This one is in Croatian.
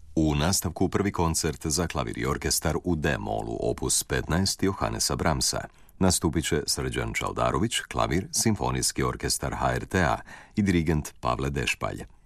U nastavku prvi koncert za klavir i orkestar u D-molu, opus 15 Johannesa Brahmsa. Nastupit će Srđan Čaldarović, klavir, Simfonijski orkestar HRT-a i dirigent Pavle Dešpalj.